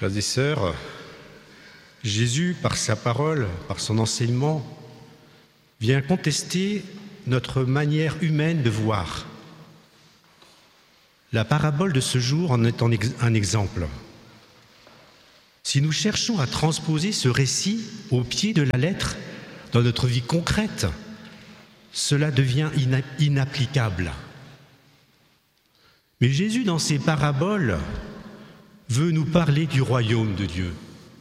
Frères et sœurs, Jésus, par sa parole, par son enseignement, vient contester notre manière humaine de voir. La parabole de ce jour en est un exemple. Si nous cherchons à transposer ce récit au pied de la lettre dans notre vie concrète, cela devient inapplicable. Mais Jésus, dans ses paraboles, veut nous parler du royaume de Dieu.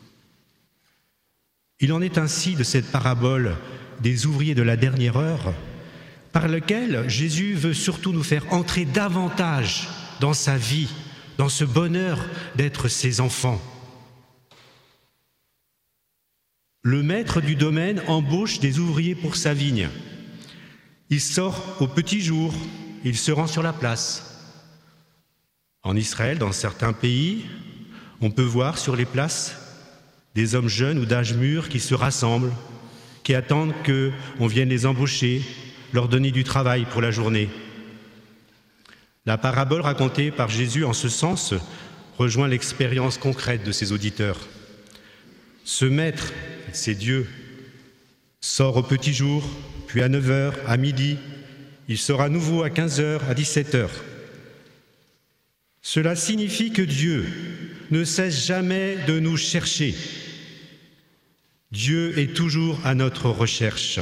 Il en est ainsi de cette parabole des ouvriers de la dernière heure, par laquelle Jésus veut surtout nous faire entrer davantage dans sa vie, dans ce bonheur d'être ses enfants. Le maître du domaine embauche des ouvriers pour sa vigne. Il sort au petit jour, il se rend sur la place. En Israël, dans certains pays, on peut voir sur les places des hommes jeunes ou d'âge mûr qui se rassemblent, qui attendent qu'on vienne les embaucher, leur donner du travail pour la journée. La parabole racontée par Jésus en ce sens rejoint l'expérience concrète de ses auditeurs. Ce maître, c'est Dieu, sort au petit jour, puis à 9h, à midi, il sort à nouveau à 15h, à 17h. Cela signifie que Dieu ne cesse jamais de nous chercher. Dieu est toujours à notre recherche.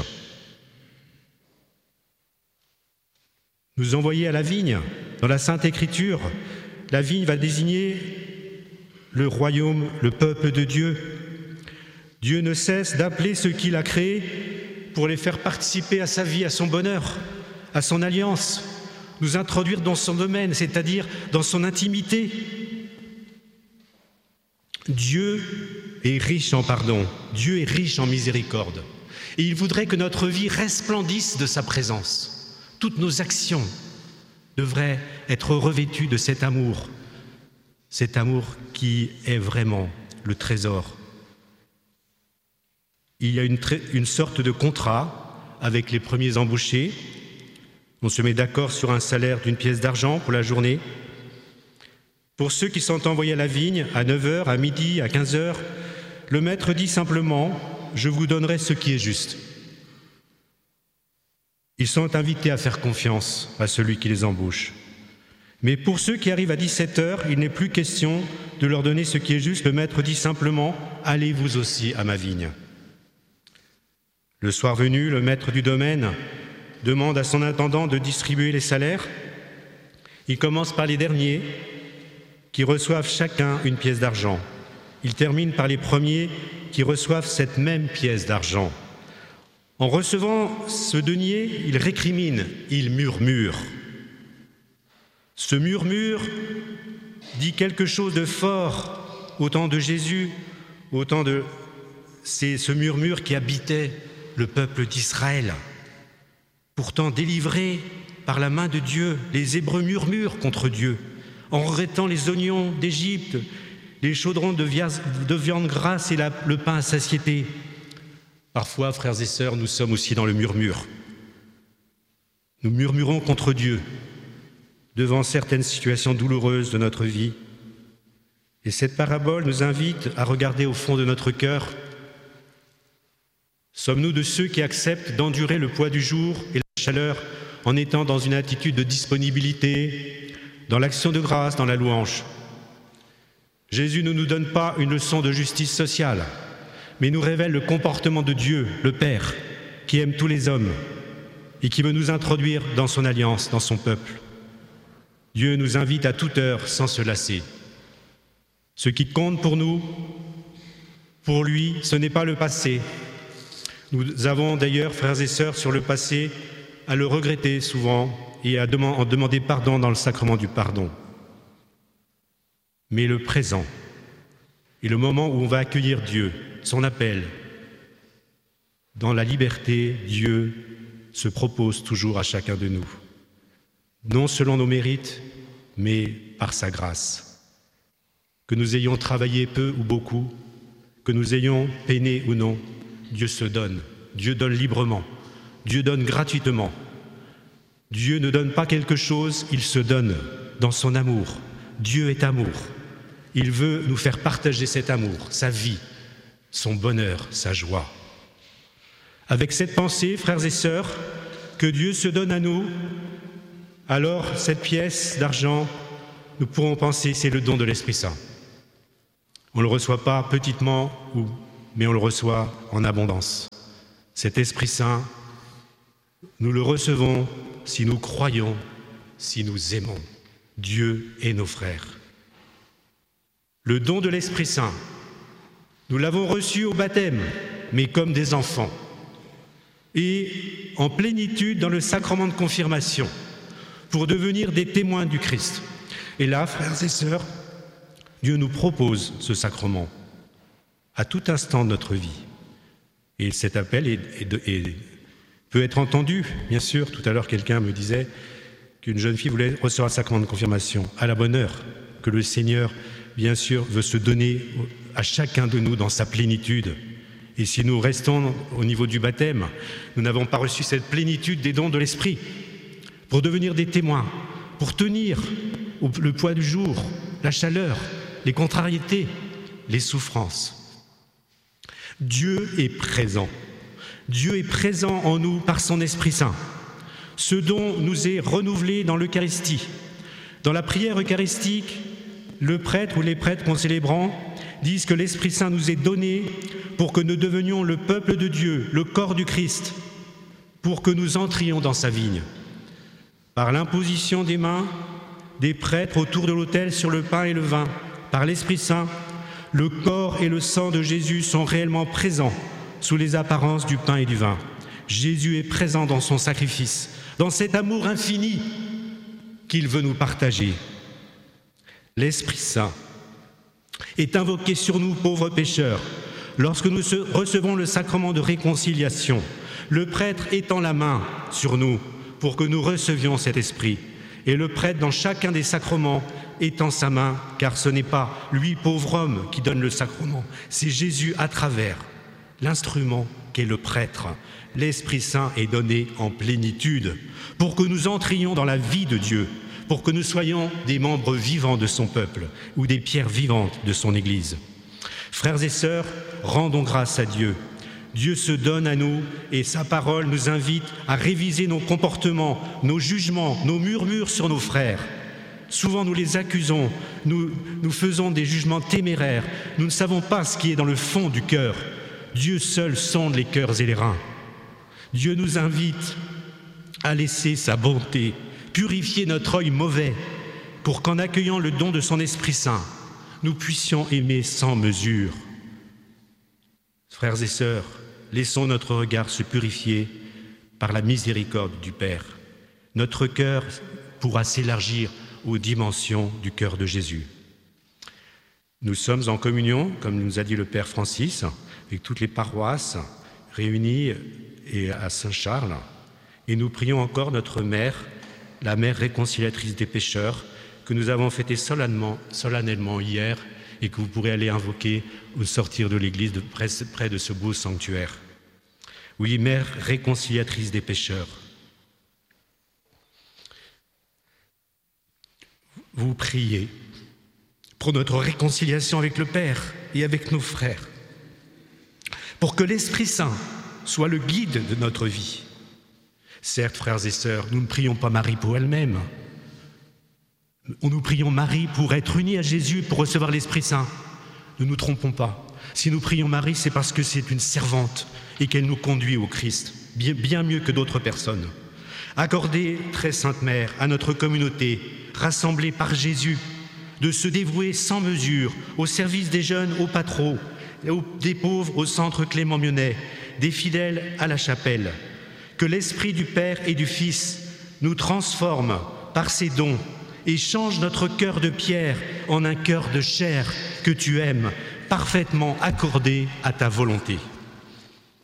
Nous envoyer à la vigne, dans la Sainte Écriture, la vigne va désigner le royaume, le peuple de Dieu. Dieu ne cesse d'appeler ceux qu'il a créés pour les faire participer à sa vie, à son bonheur, à son alliance, nous introduire dans son domaine, c'est-à-dire dans son intimité. Dieu est riche en pardon, Dieu est riche en miséricorde. Et il voudrait que notre vie resplendisse de sa présence. Toutes nos actions devraient être revêtues de cet amour qui est vraiment le trésor. Il y a une sorte de contrat avec les premiers embauchés. On se met d'accord sur un salaire d'une pièce d'argent pour la journée. Pour ceux qui sont envoyés à la vigne, à 9h, à midi, à 15h, le maître dit simplement « Je vous donnerai ce qui est juste ». Ils sont invités à faire confiance à celui qui les embauche. Mais pour ceux qui arrivent à 17h, il n'est plus question de leur donner ce qui est juste. Le maître dit simplement « Allez vous aussi à ma vigne ». Le soir venu, le maître du domaine demande à son intendant de distribuer les salaires. Il commence par les derniers, qui reçoivent chacun une pièce d'argent. Il termine par les premiers qui reçoivent cette même pièce d'argent. En recevant ce denier, il récrimine, il murmure. Ce murmure dit quelque chose de fort au temps de Jésus, c'est ce murmure qui habitait le peuple d'Israël. Pourtant délivrés par la main de Dieu, les Hébreux murmurent contre Dieu, en regrettant les oignons d'Égypte, les chaudrons de viande grasse et le pain à satiété. Parfois, frères et sœurs, nous sommes aussi dans le murmure. Nous murmurons contre Dieu devant certaines situations douloureuses de notre vie. Et cette parabole nous invite à regarder au fond de notre cœur. Sommes-nous de ceux qui acceptent d'endurer le poids du jour et la chaleur en étant dans une attitude de disponibilité, dans l'action de grâce, dans la louange? Jésus ne nous donne pas une leçon de justice sociale, mais nous révèle le comportement de Dieu, le Père, qui aime tous les hommes et qui veut nous introduire dans son alliance, dans son peuple. Dieu nous invite à toute heure sans se lasser. Ce qui compte pour nous, pour lui, ce n'est pas le passé. Nous avons d'ailleurs, frères et sœurs, sur le passé, à le regretter souvent et à demander pardon dans le sacrement du pardon. Mais le présent est le moment où on va accueillir Dieu, son appel. Dans la liberté, Dieu se propose toujours à chacun de nous, non selon nos mérites, mais par sa grâce. Que nous ayons travaillé peu ou beaucoup, que nous ayons peiné ou non, Dieu se donne, Dieu donne librement, Dieu donne gratuitement. Dieu ne donne pas quelque chose, il se donne dans son amour. Dieu est amour. Il veut nous faire partager cet amour, sa vie, son bonheur, sa joie. Avec cette pensée, frères et sœurs, que Dieu se donne à nous, alors cette pièce d'argent, nous pourrons penser, c'est le don de l'Esprit Saint. On ne le reçoit pas petitement, mais on le reçoit en abondance. Cet Esprit Saint, nous le recevons si nous croyons, si nous aimons Dieu et nos frères. Le don de l'Esprit Saint, nous l'avons reçu au baptême, mais comme des enfants, et en plénitude dans le sacrement de confirmation, pour devenir des témoins du Christ. Et là, frères et sœurs, Dieu nous propose ce sacrement à tout instant de notre vie. Et cet appel peut être entendu, bien sûr. Tout à l'heure, quelqu'un me disait qu'une jeune fille voulait recevoir le sacrement de confirmation. À la bonne heure, que le Seigneur, bien sûr, veut se donner à chacun de nous dans sa plénitude. Et si nous restons au niveau du baptême, nous n'avons pas reçu cette plénitude des dons de l'Esprit pour devenir des témoins, pour tenir le poids du jour, la chaleur, les contrariétés, les souffrances. Dieu est présent. Dieu est présent en nous par son Esprit Saint. Ce don nous est renouvelé dans l'Eucharistie. Dans la prière eucharistique, le prêtre ou les prêtres concélébrants disent que l'Esprit Saint nous est donné pour que nous devenions le peuple de Dieu, le corps du Christ, pour que nous entrions dans sa vigne. Par l'imposition des mains des prêtres autour de l'autel sur le pain et le vin, par l'Esprit Saint, le corps et le sang de Jésus sont réellement présents sous les apparences du pain et du vin. Jésus est présent dans son sacrifice, dans cet amour infini qu'il veut nous partager. L'Esprit Saint est invoqué sur nous, pauvres pécheurs, lorsque nous recevons le sacrement de réconciliation, le prêtre étend la main sur nous pour que nous recevions cet esprit. Et le prêtre, dans chacun des sacrements, étend sa main, car ce n'est pas lui, pauvre homme, qui donne le sacrement, c'est Jésus à travers l'instrument qu'est le prêtre. L'Esprit Saint est donné en plénitude pour que nous entrions dans la vie de Dieu, pour que nous soyons des membres vivants de son peuple ou des pierres vivantes de son Église. Frères et sœurs, rendons grâce à Dieu. Dieu se donne à nous et sa parole nous invite à réviser nos comportements, nos jugements, nos murmures sur nos frères. Souvent nous les accusons, nous faisons des jugements téméraires, nous ne savons pas ce qui est dans le fond du cœur. Dieu seul sonde les cœurs et les reins. Dieu nous invite à laisser sa bonté purifier notre œil mauvais pour qu'en accueillant le don de son Esprit Saint, nous puissions aimer sans mesure. Frères et sœurs, laissons notre regard se purifier par la miséricorde du Père. Notre cœur pourra s'élargir aux dimensions du cœur de Jésus. Nous sommes en communion, comme nous a dit le Père Francis, avec toutes les paroisses réunies et à Saint-Charles, et nous prions encore notre Mère, la Mère réconciliatrice des pécheurs, que nous avons fêtée solennellement hier et que vous pourrez aller invoquer au sortir de l'église près de ce beau sanctuaire. Oui, Mère réconciliatrice des pécheurs, vous priez pour notre réconciliation avec le Père et avec nos frères, pour que l'Esprit Saint soit le guide de notre vie. Certes, frères et sœurs, nous ne prions pas Marie pour elle-même. Nous prions Marie pour être unis à Jésus, pour recevoir l'Esprit Saint. Ne nous trompons pas. Si nous prions Marie, c'est parce que c'est une servante et qu'elle nous conduit au Christ, bien mieux que d'autres personnes. Accordez, très sainte Mère, à notre communauté, rassemblée par Jésus, de se dévouer sans mesure au service des jeunes au Patro, des pauvres au centre Clément Mionnet, des fidèles à la chapelle. Que l'Esprit du Père et du Fils nous transforme par ses dons et change notre cœur de pierre en un cœur de chair que tu aimes, parfaitement accordé à ta volonté.